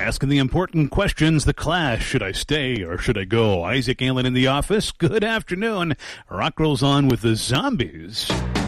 asking the important questions. The Clash, should I stay or should I go? Isaac Allen in the office. Good afternoon. Rock rolls on with the Zombies.